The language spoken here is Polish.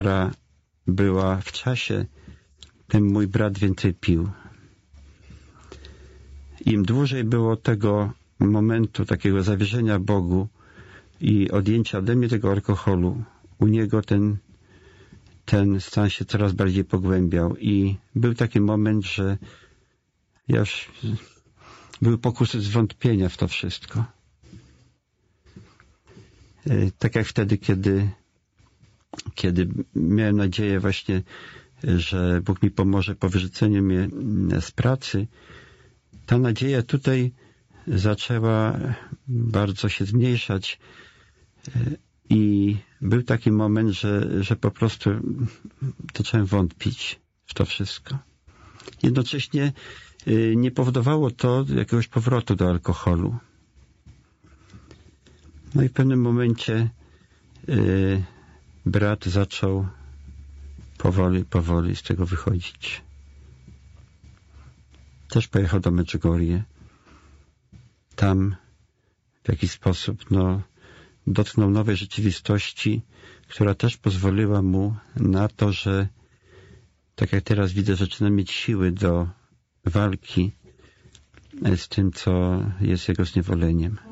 która była w czasie, tym mój brat więcej pił. Im dłużej było tego momentu, takiego zawierzenia Bogu i odjęcia ode mnie tego alkoholu, u niego ten stan się coraz bardziej pogłębiał i był taki moment, że ja już były pokusy zwątpienia w to wszystko. Tak jak wtedy, kiedy miałem nadzieję właśnie, że Bóg mi pomoże po wyrzuceniu mnie z pracy, ta nadzieja tutaj zaczęła bardzo się zmniejszać i był taki moment, że po prostu zacząłem wątpić w to wszystko. Jednocześnie nie powodowało to jakiegoś powrotu do alkoholu. No i w pewnym momencie brat zaczął powoli z tego wychodzić. Też pojechał do Medjugorje. Tam w jakiś sposób dotknął nowej rzeczywistości, która też pozwoliła mu na to, że tak jak teraz widzę, zaczyna mieć siły do walki z tym, co jest jego zniewoleniem.